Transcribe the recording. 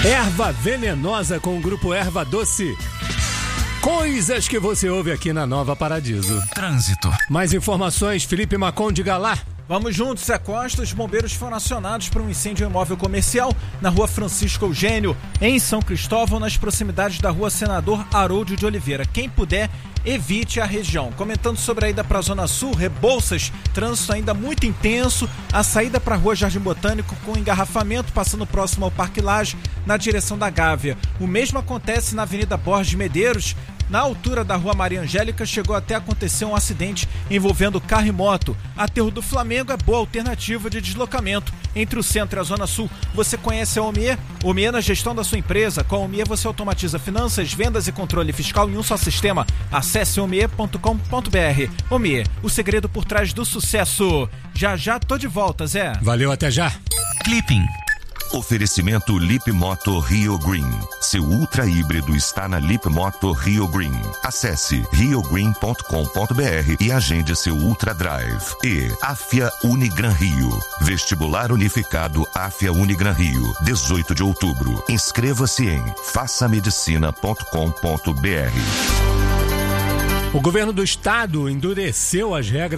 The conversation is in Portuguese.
Erva venenosa com o grupo Erva Doce. Coisas que você ouve aqui na Nova Paradiso. Trânsito. Mais informações, Felipe Macon, diga lá. Vamos juntos, Zé Costa. Os bombeiros foram acionados por um incêndio em imóvel comercial na rua Francisco Eugênio, em São Cristóvão, nas proximidades da rua Senador Haroldo de Oliveira. Quem puder, evite a região. Comentando sobre a ida para a Zona Sul, Rebouças, trânsito ainda muito intenso. A saída para a rua Jardim Botânico com engarrafamento, passando próximo ao Parque Lage, na direção da Gávea. O mesmo acontece na Avenida Borges de Medeiros. Na altura da rua Maria Angélica, chegou até a acontecer um acidente envolvendo carro e moto. Aterro do Flamengo é boa alternativa de deslocamento entre o centro e a Zona Sul. Você conhece a Omier? Omier na gestão da sua empresa. Com a Omier você automatiza finanças, vendas e controle fiscal em um só sistema. Acesse omier.com.br. Omier, o segredo por trás do sucesso. Já tô de volta, Zé. Valeu, até já. Clipping. Oferecimento Lip Moto Rio Green. Seu ultra híbrido está na Lip Moto Rio Green. Acesse riogreen.com.br e agende seu Ultra Drive. E Afia Unigran Rio. Vestibular Unificado Afia Unigran Rio. 18 de outubro. Inscreva-se em façamedicina.com.br. O governo do estado endureceu as regras